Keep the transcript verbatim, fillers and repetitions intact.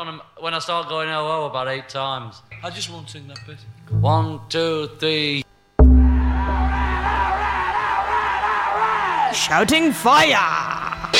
when, I'm, when I start going oh oh about eight times. I just won't sing that bit. One, two, three. Shouting fire!